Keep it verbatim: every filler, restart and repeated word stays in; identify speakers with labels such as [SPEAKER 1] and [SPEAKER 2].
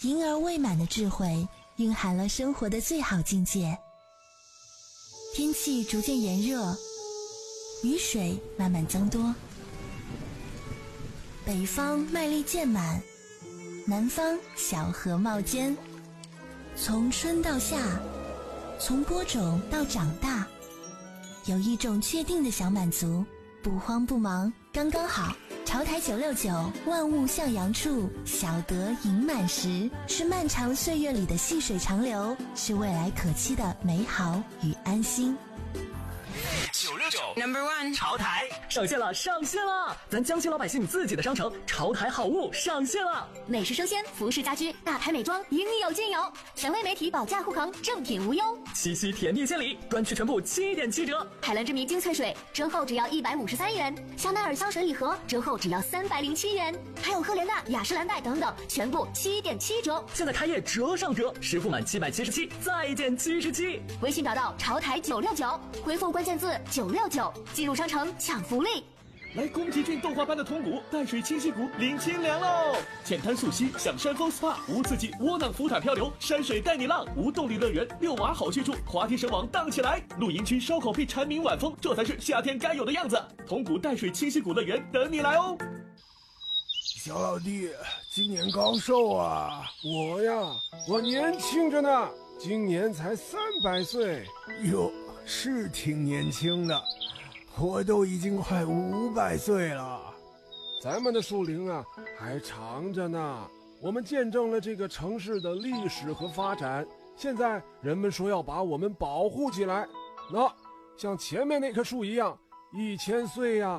[SPEAKER 1] 婴儿未满的智慧蕴含了生活的最好境界。天气逐渐炎热，雨水慢慢增多，北方麦粒渐满，南方小荷冒尖。从春到夏，从播种到长大，有一种确定的小满足，不慌不忙，刚刚好。潮台九六九，万物向阳处，小得盈满时，是漫长岁月里的细水长流，是未来可期的美好与安心。
[SPEAKER 2] 九六九 Number One 潮台
[SPEAKER 3] 上线了，上线了！咱江西老百姓自己的商城潮台好物上线了，
[SPEAKER 4] 美食生鲜、服饰家居、大牌美妆，应有尽有。权威媒体保价护航，正品无忧。
[SPEAKER 3] 七夕甜蜜献礼，专区全部七点七折。
[SPEAKER 4] 海蓝之谜精粹水折后只要一百五十三元，香奈儿香水礼盒折后只要三百零七元，还有赫莲娜、雅诗兰黛等等，全部七点七折。
[SPEAKER 3] 现在开业折上折，实付满七百七十七再减七十七。
[SPEAKER 4] 微信找到潮台九六九，回复关键字九六九，进入商城抢福利。
[SPEAKER 5] 来宫崎骏动画般的铜鼓，淡水清溪谷领清凉喽！浅滩溯溪，享山峰 S P A， 无刺激窝囊浮毯漂流，山水带你浪，无动力乐园，遛娃好去处，滑梯绳网荡起来，露营区烧烤配蝉鸣晚风，这才是夏天该有的样子。铜鼓淡水清溪谷乐园等你来哦！
[SPEAKER 6] 小老弟，今年高寿啊？我呀，我年轻着呢，今年才三百岁。哟，是挺年轻的。我都已经快五百岁了，咱们的树龄啊还长着呢。我们见证了这个城市的历史和发展，现在人们说要把我们保护起来。那像前面那棵树一样，一千岁呀、啊，